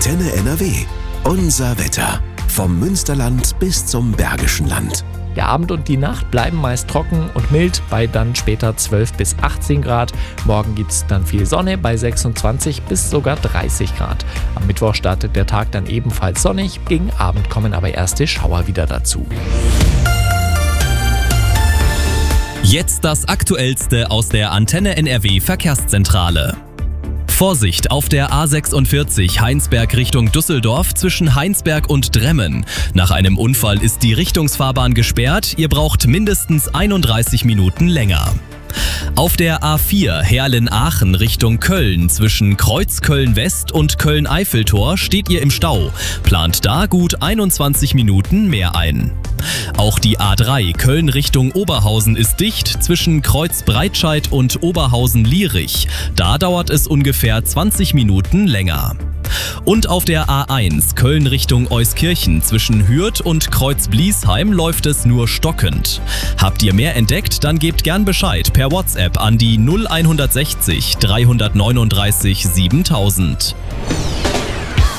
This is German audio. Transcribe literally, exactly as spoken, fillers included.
Antenne N R W. Unser Wetter. Vom Münsterland bis zum Bergischen Land. Der Abend und die Nacht bleiben meist trocken und mild bei dann später zwölf bis achtzehn Grad. Morgen gibt es dann viel Sonne bei sechsundzwanzig bis sogar dreißig Grad. Am Mittwoch startet der Tag dann ebenfalls sonnig. Gegen Abend kommen aber erste Schauer wieder dazu. Jetzt das Aktuellste aus der Antenne N R W Verkehrszentrale. Vorsicht auf der A sechsundvierzig Heinsberg Richtung Düsseldorf zwischen Heinsberg und Dremmen. Nach einem Unfall ist die Richtungsfahrbahn gesperrt. Ihr braucht mindestens einunddreißig Minuten länger. Auf der A vier Herrlen-Aachen Richtung Köln zwischen Kreuzköln-West und Köln-Eiffeltor steht ihr im Stau. Plant da gut einundzwanzig Minuten mehr ein. Auch die A drei Köln Richtung Oberhausen ist dicht zwischen Kreuz-Breitscheid und Oberhausen-Lierich. Da dauert es ungefähr zwanzig Minuten länger. Und auf der A eins Köln Richtung Euskirchen zwischen Hürth und Kreuz-Bliesheim läuft es nur stockend. Habt ihr mehr entdeckt, dann gebt gern Bescheid per WhatsApp an die null eins sechzig dreihundertneununddreißig siebentausend.